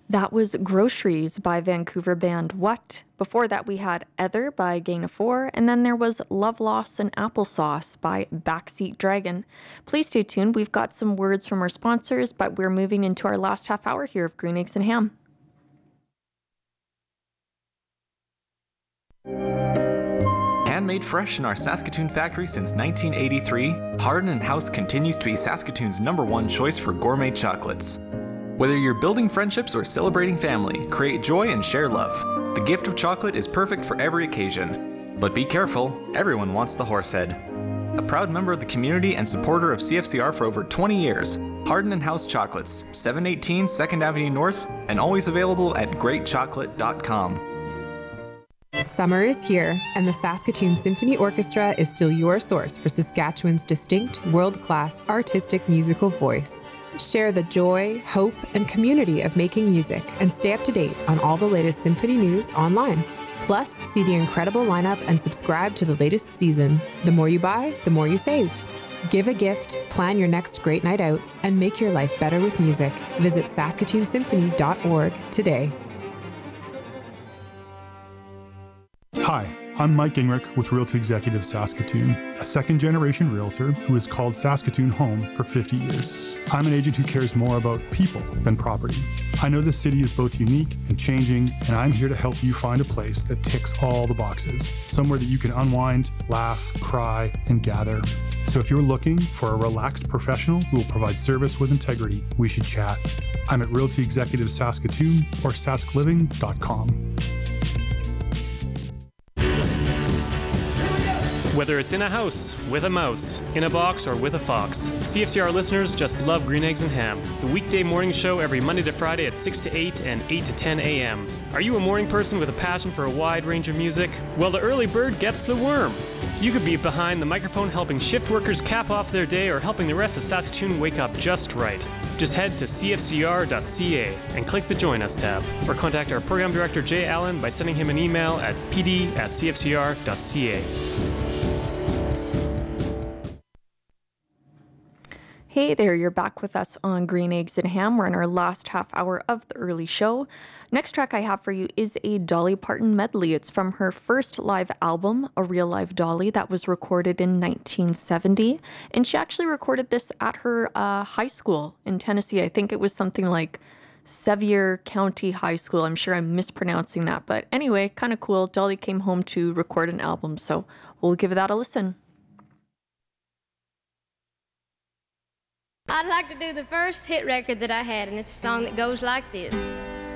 That was Groceries by Vancouver band What. Before that, we had Ether by Gain of Four, and then there was Love Loss and Applesauce by Backseat Dragon. Please stay tuned. We've got some words from our sponsors, but we're moving into our last half hour here of Green Eggs and Ham. Handmade fresh in our Saskatoon factory since 1983, Hardin & House continues to be Saskatoon's #1 choice for gourmet chocolates. Whether you're building friendships or celebrating family, create joy and share love. The gift of chocolate is perfect for every occasion. But be careful, everyone wants the Horsehead. A proud member of the community and supporter of CFCR for over 20 years, Hardin & House Chocolates, 718 2nd Avenue North, and always available at greatchocolate.com. Summer is here, and the Saskatoon Symphony Orchestra is still your source for Saskatchewan's distinct, world-class artistic musical voice. Share the joy, hope, and community of making music and stay up to date on all the latest symphony news online. Plus, see the incredible lineup and subscribe to the latest season. The more you buy, the more you save. Give a gift, plan your next great night out, and make your life better with music. Visit saskatoonsymphony.org today. Hi, I'm Mike Gingrich with Realty Executive Saskatoon, a second-generation realtor who has called Saskatoon home for 50 years. I'm an agent who cares more about people than property. I know the city is both unique and changing, and I'm here to help you find a place that ticks all the boxes, somewhere that you can unwind, laugh, cry, and gather. So if you're looking for a relaxed professional who will provide service with integrity, we should chat. I'm at Realty Executive Saskatoon or SaskLiving.com. Whether it's in a house, with a mouse, in a box, or with a fox, CFCR listeners just love Green Eggs and Ham, the weekday morning show every Monday to Friday at 6 to 8 and 8 to 10 a.m. Are you a morning person with a passion for a wide range of music? Well, the early bird gets the worm. You could be behind the microphone helping shift workers cap off their day or helping the rest of Saskatoon wake up just right. Just head to cfcr.ca and click the Join Us tab, or contact our program director Jay Allen by sending him an email at pd@cfcr.ca. Hey there, you're back with us on Green Eggs and Ham. We're in our last half hour of the early show. Next track I have for you is a Dolly Parton medley. It's from her first live album, A Real Live Dolly, that was recorded in 1970. And she actually recorded this at her high school in Tennessee. I think it was something like Sevier County High School. I'm sure I'm mispronouncing that. But anyway, kind of cool. Dolly came home to record an album, so we'll give that a listen. I'd like to do the first hit record that I had, and it's a song that goes like this.